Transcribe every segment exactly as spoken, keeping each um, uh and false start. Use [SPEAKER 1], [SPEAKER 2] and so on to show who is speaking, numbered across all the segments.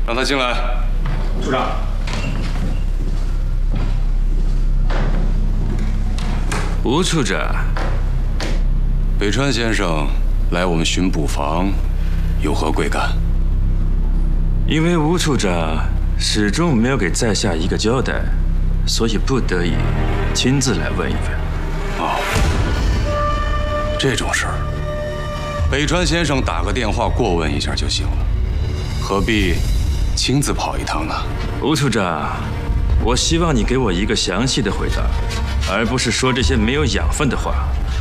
[SPEAKER 1] 让他进来。
[SPEAKER 2] 处长。
[SPEAKER 3] 吴处长，
[SPEAKER 1] 北川先生来我们巡捕房，有何贵干？
[SPEAKER 3] 因为吴处长始终没有给在下一个交代，所以不得已亲自来问一问。
[SPEAKER 1] 哦，这种事儿，北川先生打个电话过问一下就行了，何必亲自跑一趟呢？
[SPEAKER 3] 吴处长，我希望你给我一个详细的回答，而不是说这些没有养分的话。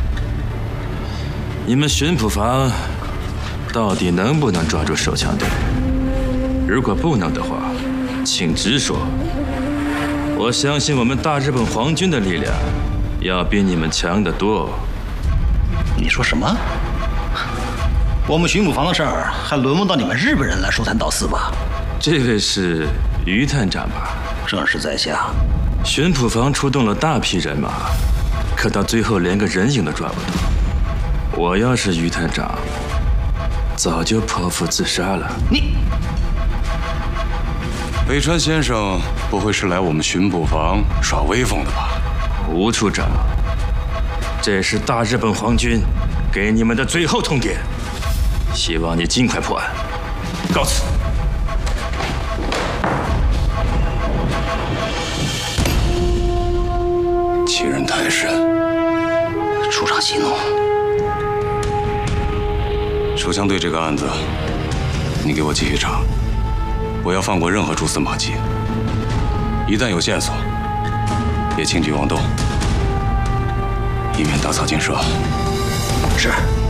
[SPEAKER 3] 你们巡捕房到底能不能抓住手枪队？如果不能的话，请直说。我相信我们大日本皇军的力量要比你们强得多。
[SPEAKER 2] 你说什么？我们巡捕房的事儿还轮不到你们日本人来说三道四吧？
[SPEAKER 3] 这位是于探长吧？
[SPEAKER 2] 正是在下。
[SPEAKER 3] 巡捕房出动了大批人马，可到最后连个人影都抓不到。我要是于探长，早就剖腹自杀了。
[SPEAKER 2] 你，
[SPEAKER 1] 北川先生不会是来我们巡捕房耍威风的吧？
[SPEAKER 3] 吴处长，这是大日本皇军给你们的最后通牒，希望你尽快破案。告辞。
[SPEAKER 1] 欺人太甚，
[SPEAKER 2] 处长息怒。
[SPEAKER 1] 手枪队这个案子，你给我继续查，不要放过任何蛛丝马迹。一旦有线索，别轻举妄动，以免打草惊蛇。
[SPEAKER 2] 是。